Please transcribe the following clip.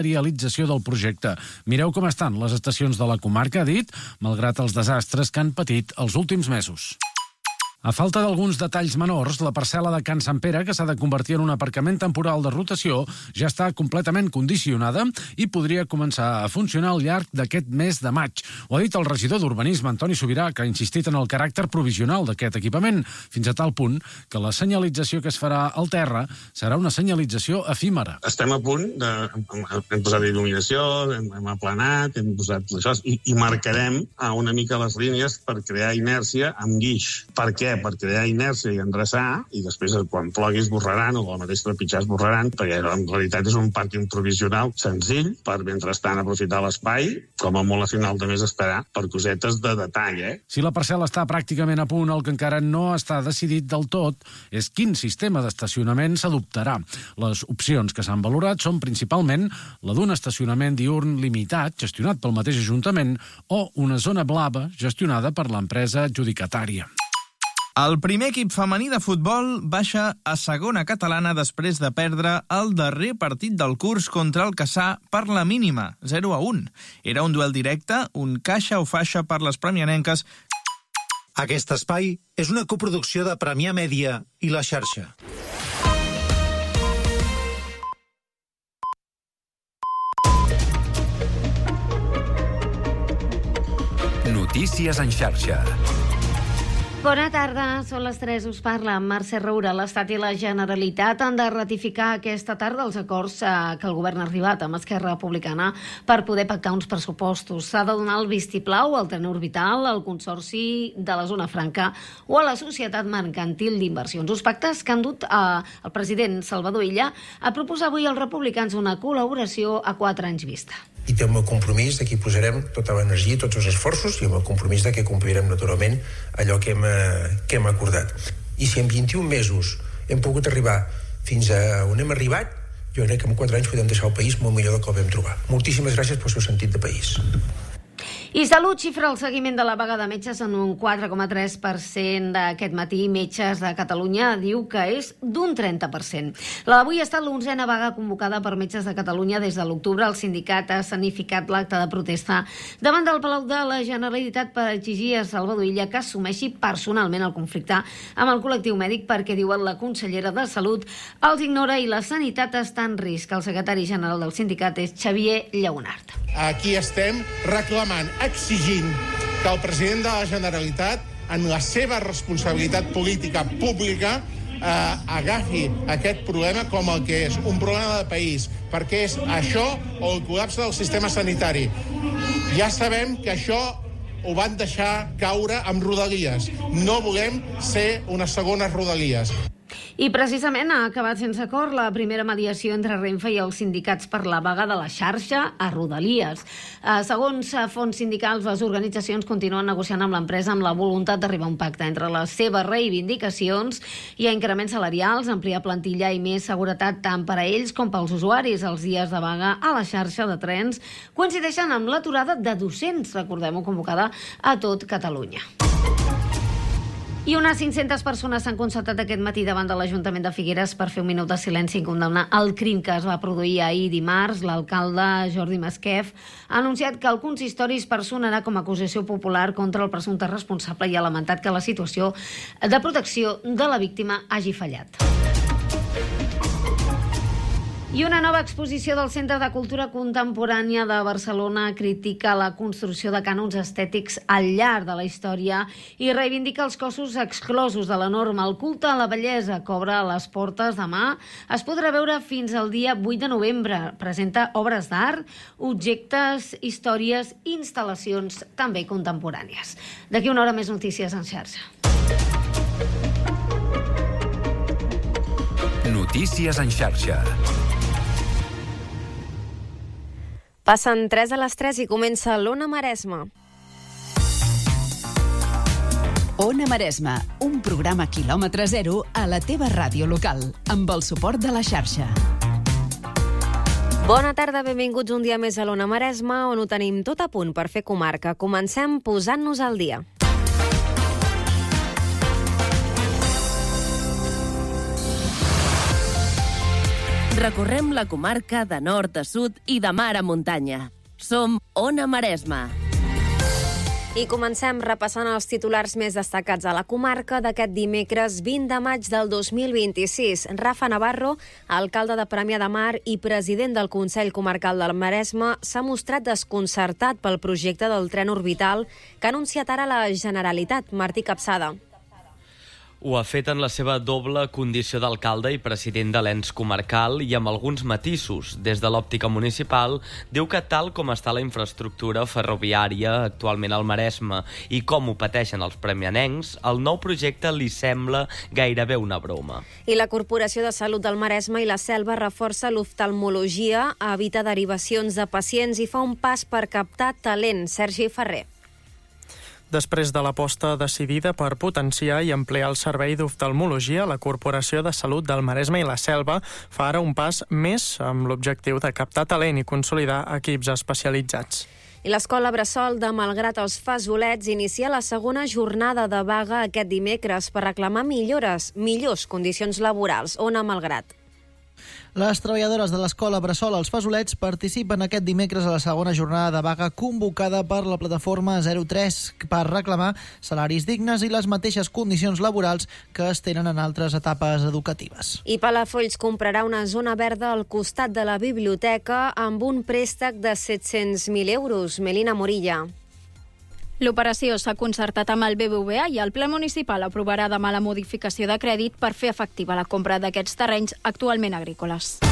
realització del projecte. Mireu com estan les estacions de la comarca, ha dit, malgrat els desastres que han patit els últims mesos. A falta d'alguns detalls menors, la parcel·la de Can Sant Pere, que s'ha de convertir en un aparcament temporal de rotació, ja està completament condicionada i podria començar a funcionar al llarg d'aquest mes de maig. Ho ha dit el regidor d'Urbanisme, Antoni Subirà, que ha insistit en el caràcter provisional d'aquest equipament, fins a tal punt que la senyalització que es farà al terra serà una senyalització efímera. Estem a punt, hem posat il·luminació, hem aplanat, hem posat això, i marcarem una mica les línies per crear inèrcia amb guix. Per què? Per crear inèrcia i endreçar, i després quan plogui esborraran, o el mateix trepitjar esborraran, perquè en realitat és un pàrquing provisional senzill, per mentrestant aprofitar l'espai, com a molt a final de mes estarà, per cosetes de detall. Si la parcel·la està pràcticament a punt, el que encara no està decidit del tot és quin sistema d'estacionament s'adoptarà. Les opcions que s'han valorat són principalment la d'un estacionament diürn limitat, gestionat pel mateix Ajuntament, o una zona blava gestionada per l'empresa adjudicatària. El primer equip femení de futbol baixa a segona catalana després de perdre el darrer partit del curs contra el Cassà per la mínima, 0-1. Era un duel directe, un caixa o faixa per les premianenques. Aquest espai és una coproducció de Premià Mèdia i La Xarxa. Notícies en xarxa. Bona tarda, són les 3, us parla Mercè Roura. L'Estat i la Generalitat han de ratificar aquesta tarda els acords que el govern ha arribat amb Esquerra Republicana per poder pactar uns pressupostos. S'ha de donar el vistiplau al tren orbital, al Consorci de la Zona Franca o a la Societat Mercantil d'Inversions. Uns pactes que han dut el president Salvador Illa a proposar avui als republicans una col·laboració a 4 anys vista. I té el meu compromís de que hi posarem tota l'energia i tots els esforços i el meu compromís de que complirem naturalment allò que hem acordat. I si en 21 mesos hem pogut arribar fins a on hem arribat, jo crec que en 4 anys podem deixar el país molt millor del que el vam trobar. Moltíssimes gràcies pel seu sentit de país. I Salut xifra el seguiment de la vaga de metges en un 4,3% d'aquest matí. Metges de Catalunya diu que és d'un 30%. La d'avui ha estat l'11a vaga convocada per Metges de Catalunya des de l'octubre. El sindicat ha escenificat l'acte de protesta davant del Palau de la Generalitat per exigir a Salvador Illa que assumeixi personalment el conflicte amb el col·lectiu mèdic perquè, diuen la consellera de Salut, els ignora i la sanitat està en risc. El secretari general del sindicat és Xavier Lleonart. Aquí estem reclamant, exigint que el president de la Generalitat, en la seva responsabilitat política pública, agafi aquest problema com el que és, un problema de país, perquè és això o el col·lapse del sistema sanitari. Ja sabem que això ho van deixar caure amb Rodalies. No volem ser unes segones Rodalies. I precisament ha acabat sense acord la primera mediació entre Renfe i els sindicats per la vaga de la xarxa a Rodalies. Segons fons sindicals, les organitzacions continuen negociant amb l'empresa amb la voluntat d'arribar a un pacte entre les seves reivindicacions i a increments salarials, ampliar plantilla i més seguretat tant per a ells com pels usuaris. Els dies de vaga a la xarxa de trens coincideixen amb l'aturada de docents, recordem-ho, convocada a tot Catalunya. I unes 500 persones s'han concertat aquest matí davant de l'Ajuntament de Figueres per fer un minut de silenci i condemnar el crim que es va produir ahir dimarts. L'alcalde Jordi Masquef ha anunciat que el consistori es personarà com a acusació popular contra el presumpte responsable i ha lamentat que la situació de protecció de la víctima hagi fallat. I una nova exposició del Centre de Cultura Contemporània de Barcelona critica la construcció de cànons estètics al llarg de la història i reivindica els cossos exclosos de la norma. El culte a la bellesa que obre les portes demà es podrà veure fins al dia 8 de novembre. Presenta obres d'art, objectes, històries i instal·lacions també contemporànies. D'aquí una hora més notícies en xarxa. Notícies en xarxa. Passen 3 a les 3 i comença l'Ona Maresme. Ona Maresme, un programa quilòmetre zero a la teva ràdio local, amb el suport de la xarxa. Bona tarda, benvinguts un dia més a l'Ona Maresme, on ho tenim tot a punt per fer comarca. Comencem posant-nos al dia. Recorrem la comarca de nord a sud i de mar a muntanya. Som Ona Maresma. I comencem repassant els titulars més destacats a la comarca d'aquest dimecres 20 de maig del 2026. Rafa Navarro, alcalde de Premià de Mar i president del Consell Comarcal del Maresme, s'ha mostrat desconcertat pel projecte del tren orbital que ha anunciat ara la Generalitat. Martí Capçada. Ho ha fet en la seva doble condició d'alcalde i president de l'ens comarcal i amb alguns matisos. Des de l'òptica municipal, diu que tal com està la infraestructura ferroviària actualment al Maresme i com ho pateixen els premianencs, el nou projecte li sembla gairebé una broma. I la Corporació de Salut del Maresme i la Selva reforça l'oftalmologia, evita derivacions de pacients i fa un pas per captar talent. Sergi Ferrer. Després de l'aposta decidida per potenciar i ampliar el servei d'oftalmologia, la Corporació de Salut del Maresme i la Selva fa ara un pas més amb l'objectiu de captar talent i consolidar equips especialitzats. I l'Escola Bressol de Malgrat els Fesolets inicia la segona jornada de vaga aquest dimecres per reclamar millors condicions laborals. Ona Malgrat. Les treballadores de l'Escola Bressol als Fesolets participen aquest dimecres a la segona jornada de vaga convocada per la plataforma 03 per reclamar salaris dignes i les mateixes condicions laborals que es tenen en altres etapes educatives. I Palafolls comprarà una zona verda al costat de la biblioteca amb un préstec de 700.000 euros. Melina Morilla. L'operació s'ha concertat amb el BBVA i el ple municipal aprovarà demà la modificació de crèdit per fer efectiva la compra d'aquests terrenys actualment agrícoles.